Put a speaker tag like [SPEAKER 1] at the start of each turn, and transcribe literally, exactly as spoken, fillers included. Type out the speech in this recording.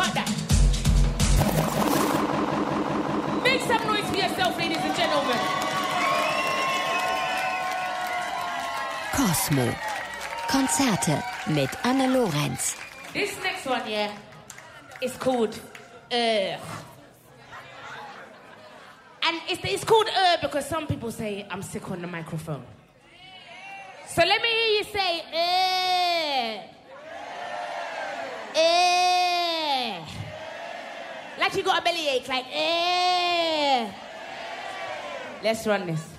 [SPEAKER 1] about that. Make some noise for yourself, ladies and gentlemen.
[SPEAKER 2] Cosmo. Konzerte mit Anne Lorenz.
[SPEAKER 1] This next one, yeah, is called Ugh. And it's, it's called Ugh because some people say I'm sick on the microphone. So let me hear you say Ugh. Ugh. Like you got a bellyache, like Ugh. Let's run this.